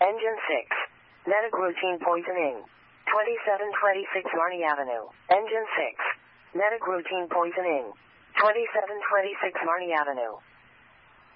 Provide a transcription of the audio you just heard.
Engine 6. Medic routine poisoning. 2726 Marnie Avenue. Engine 6. Medic routine poisoning. 2726 Marnie Avenue.